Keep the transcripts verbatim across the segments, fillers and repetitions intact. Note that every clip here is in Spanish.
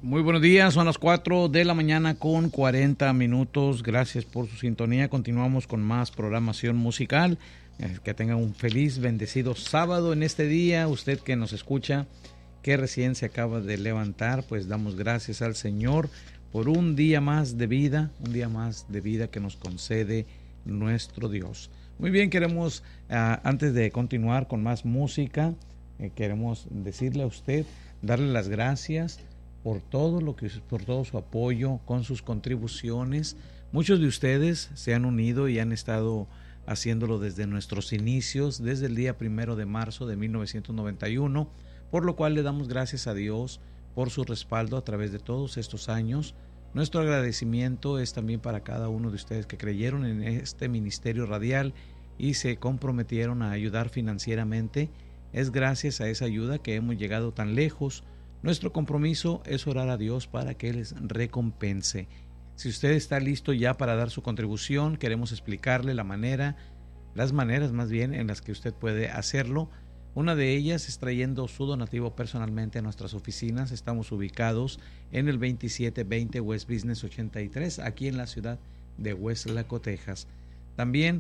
Muy buenos días, son las cuatro de la mañana con cuarenta minutos. Gracias por su sintonía. Continuamos con más programación musical. Eh, que tengan un feliz, bendecido sábado en este día. Usted que nos escucha, que recién se acaba de levantar, pues damos gracias al Señor por un día más de vida, un día más de vida que nos concede nuestro Dios. Muy bien, queremos, uh, antes de continuar con más música, eh, queremos decirle a usted, darle las gracias por todo lo que, por todo su apoyo, con sus contribuciones. Muchos de ustedes se han unido y han estado haciéndolo desde nuestros inicios, desde el día primero de marzo de mil novecientos noventa y uno, por lo cual le damos gracias a Dios por su respaldo a través de todos estos años. Nuestro agradecimiento es también para cada uno de ustedes que creyeron en este ministerio radial y se comprometieron a ayudar financieramente. Es gracias a esa ayuda que hemos llegado tan lejos. Nuestro compromiso es orar a Dios para que les recompense. Si usted está listo ya para dar su contribución, queremos explicarle la manera, las maneras más bien en las que usted puede hacerlo. Una de ellas es trayendo su donativo personalmente a nuestras oficinas. Estamos ubicados en el veintisiete veinte West Business ochenta y tres, aquí en la ciudad de Weslaco, Texas. También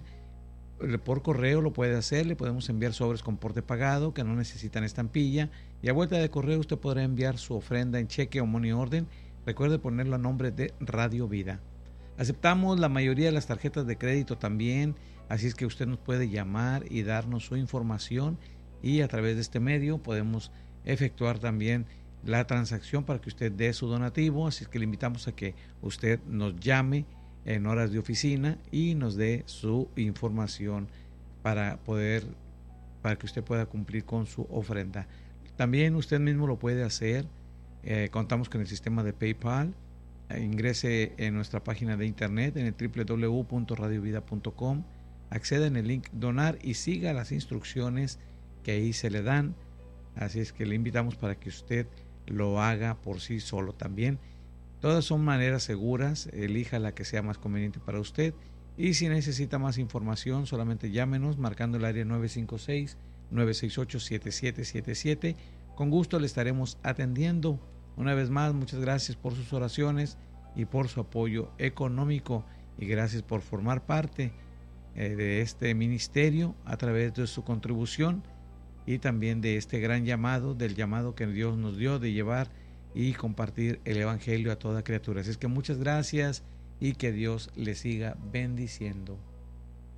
por correo lo puede hacer, le podemos enviar sobres con porte pagado que no necesitan estampilla, y a vuelta de correo usted podrá enviar su ofrenda en cheque o money order. Recuerde ponerlo a nombre de Radio Vida. Aceptamos la mayoría de las tarjetas de crédito también, así es que usted nos puede llamar y darnos su información, y a través de este medio podemos efectuar también la transacción para que usted dé su donativo. Así es que le invitamos a que usted nos llame en horas de oficina y nos dé su información para poder, para que usted pueda cumplir con su ofrenda. También usted mismo lo puede hacer. Eh, contamos con el sistema de PayPal. Eh, ingrese en nuestra página de internet en el doble u doble u doble u punto radio vida punto com, acceda en el link donar y siga las instrucciones que ahí se le dan. Así es que le invitamos para que usted lo haga por sí solo también. Todas son maneras seguras, elija la que sea más conveniente para usted, y si necesita más información solamente llámenos marcando el área nueve cinco seis, nueve seis ocho, siete siete siete siete. Con gusto le estaremos atendiendo. Una vez más, muchas gracias por sus oraciones y por su apoyo económico, y gracias por formar parte eh, de este ministerio a través de su contribución y también de este gran llamado, del llamado que Dios nos dio de llevar y compartir el evangelio a toda criatura. Así es que muchas gracias y que Dios le siga bendiciendo.